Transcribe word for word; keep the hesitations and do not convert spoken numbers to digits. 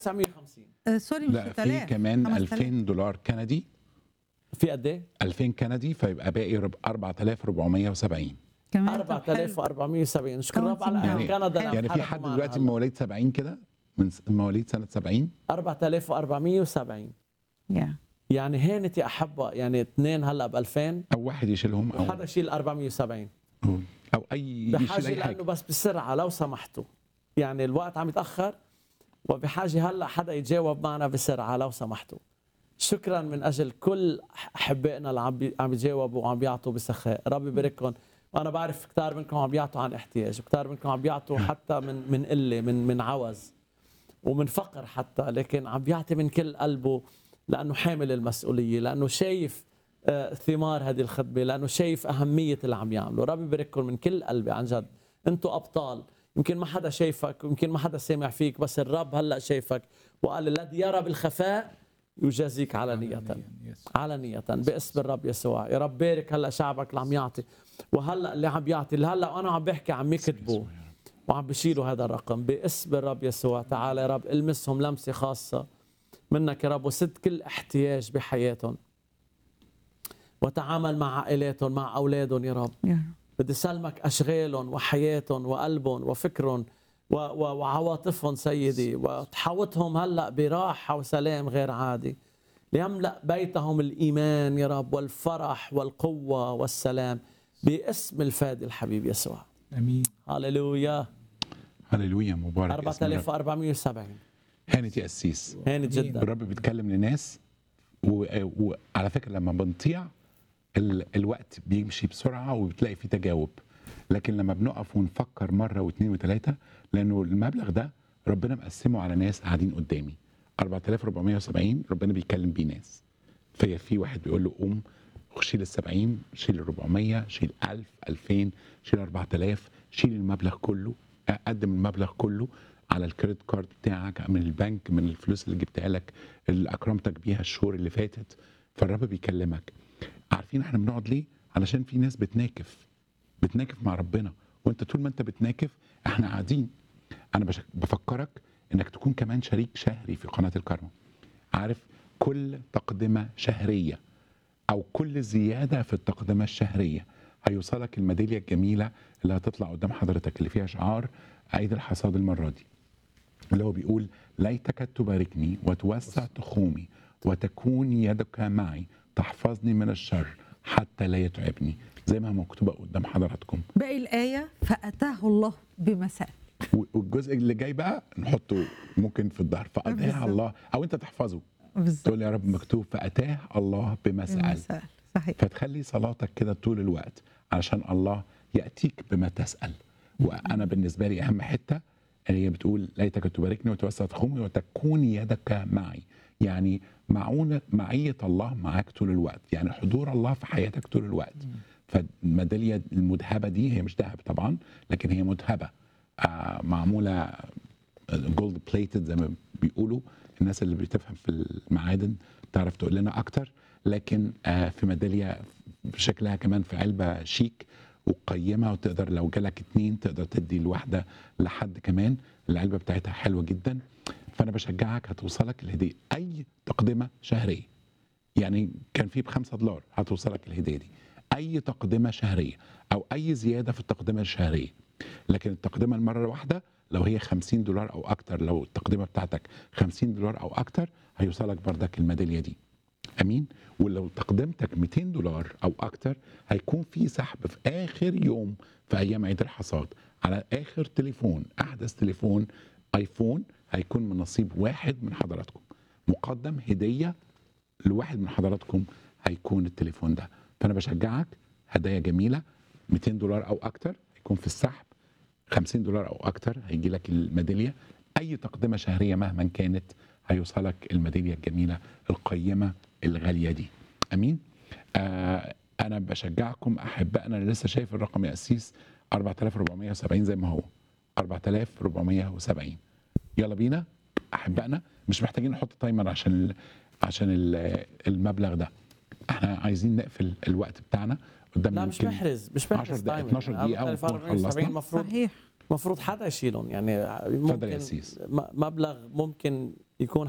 تسعمية وخمسين. آه سوري مش لا في ثلاثة كمان خمسة آلاف. ألفين دولار كندي، في قد ايه؟ ألفين كندي، فيبقى باقي رب- أربعة آلاف وأربعمية وسبعين. كمان طب أربعة حلو. آلاف وأربعمية وسبعين. نشكر رب على يعني- اهل كندا. يعني في حد دلوقتي مواليد سبعين كده، من س- مواليد سنة سبعين. أربعة آلاف وأربعمية وسبعين. يا يعني هانت يا احبه، يعني اثنين هلا ب ألفين أو واحد يشيلهم أو وحدا يشيل أربعمية وسبعين. أو أي يشيل بحاجه أي لانه حاجة. بس بسرعه لو سمحتوا، يعني الوقت عم يتاخر وبحاجه هلا حدا يتجاوب معنا بسرعه لو سمحتوا. شكرا من اجل كل احبائنا اللي عم بي- عم يجاوبوا وعم بيعطوا بسخاء. ربي يبارككم. وانا بعرف كثار منكم عم بيعطوا عن احتياج، وكثار منكم عم بيعطوا حتى من من قله، من من عوز ومن فقر حتى، لكن عم بيعطي من كل قلبه لانه حامل المسؤوليه، لانه شايف آه، ثمار هذه الخدمه، لانه شايف اهميه اللي عم يعمله. ربي يبارككم من كل قلبي عن جد. انتم ابطال. يمكن ما حدا شايفك، يمكن ما حدا سامع فيك، بس الرب هلا شايفك وقال الذي يرى بالخفاء يجازيك علنية علنية باسم الرب يسوع. يا رب بارك هلا شعبك اللي عم يعطي، وهلا اللي عم يعطي، اللي هلا وانا عم بحكي عم يكتبوا وعم بشيلوا هذا الرقم باسم الرب يسوع. تعال يا رب المسهم لمسه خاصه منك يا رب، وسد كل احتياج بحياتهم، وتعامل مع عائلاتهم، مع اولادهم يا رب. يا رب. بدي سلمك اشغالهم وحياتهم وقلبهم وفكرهم و- و- وعواطفهم سيدي، وتحوطهم هلا براحه وسلام غير عادي، ليملا بيتهم الايمان يا رب والفرح والقوه والسلام باسم الفادي الحبيب يسوع. امين. هللويا. هللويا، مبارك أربعة اسم آلاف الرب. وأربعمية وسبعين. هانت يا قسيس. هانت جدا. الرب بيتكلم لناس، و- وعلى فكرة لما بنطيع ال- الوقت بيمشي بسرعة وبتلاقي فيه تجاوب، لكن لما بنقف ونفكر مرة واثنين وثلاثة، لأنه المبلغ ده ربنا مقسمه على ناس قاعدين قدامي. أربعة آلاف وأربعمية وسبعين ربنا بيكلم بيه ناس، فهي في واحد بيقول له قوم شيل السبعين، شيل الربعمية، شيل ألف، ألفين، شيل أربعة آلاف، شيل المبلغ كله، قدم المبلغ كله على الكريدت كارد بتاعك من البنك، من الفلوس اللي جبتها لك اللي اكرمتك بيها الشهور اللي فاتت. فالرب بيكلمك. عارفين احنا بنقعد ليه؟ علشان في ناس بتناكف بتناكف مع ربنا، وانت طول ما انت بتناكف احنا قاعدين. انا بش- بفكرك انك تكون كمان شريك شهري في قناة الكرمة. عارف، كل تقدمة شهرية او كل زيادة في التقدمة الشهرية هيوصلك الميدالية الجميلة اللي هتطلع قدام حضرتك، اللي فيها شعار عيد الحصاد المرة دي، اللي هو بيقول ليتك تباركني وتوسع تخومي وتكون يدك معي تحفظني من الشر حتى لا يتعبني، زي ما مكتوبة قدام حضراتكم. باقي الآية فأتاه الله بمثال. والجزء اللي جاي بقى نحطه ممكن في الظهر، فأتاه بالظبط. الله، أو أنت تحفظه بالظبط. تقول يا رب مكتوب فأتاه الله بمثل. بمثال صحيح. فتخلي صلاتك كده طول الوقت علشان الله يأتيك بما تسأل. وأنا بالنسبة لي أهم حتة اللي هي بتقول ليتك تباركني وتوسع تخومي وتكون يدك معي، يعني معونة معية الله معاك طول الوقت، يعني حضور الله في حياتك طول الوقت. فالميدالية المذهبة دي هي مش ذهب طبعا، لكن هي مذهبة، آه معمولة جولد بليتد زي ما بيقولوا. الناس اللي بتفهم في المعادن تعرف تقول لنا اكتر، لكن آه في ميداليه شكلها كمان في علبه شيك وقيمه، وتقدر لو جالك اتنين تقدر تدي الواحده لحد كمان. العلبه بتاعتها حلوه جدا. فانا بشجعك، هتوصلك الهديه اي تقدمه شهريه. يعني كان في بخمسة دولار هتوصلك الهديه دي، اي تقدمه شهريه او اي زياده في التقدمه الشهريه. لكن التقدمه المره الواحده لو هي خمسين دولار او اكتر، لو التقدمه بتاعتك خمسين دولار او اكتر هيوصلك بردك الميداليه دي. امين. ولو تقدمتك مئتين دولار او اكتر هيكون في سحب في اخر يوم في ايام عيد الحصاد على اخر تليفون، احدث تليفون ايفون هيكون من نصيب واحد من حضراتكم، مقدم هديه لواحد من حضراتكم هيكون التليفون ده. فانا بشجعك، هدايا جميله، مئتين دولار او اكتر هيكون في السحب، خمسين دولار او اكتر هيجي لك الميداليه. اي تقدمه شهريه مهما كانت هيوصلك الميداليه الجميله القيمه الغاليه دي. امين. آه انا بشجعكم احبائنا، انا لسه شايف الرقم يا قسيس أربعة آلاف وأربعمية وسبعين زي ما هو، أربعة آلاف وأربعمية وسبعين. يلا بينا احبائنا، مش محتاجين نحط تايمر عشان ال عشان ال المبلغ ده. احنا عايزين نقفل الوقت بتاعنا قدامنا. لا مش محرز، مش محرز عشر دقائق تايمر. اتناشر دقيقة ونكون خلصنا. المفروض صحيح. المفروض حدا يشيلهم، يعني اتفضل يا ممكن سيس. م- مبلغ ممكن يكون